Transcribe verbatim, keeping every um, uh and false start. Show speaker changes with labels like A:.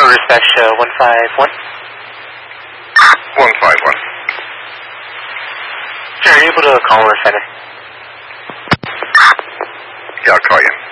A: Toronto Dispatch uh, one five one.
B: one five one.
A: Sure, are you able to call us, Senate?
B: Yeah, I'll call you.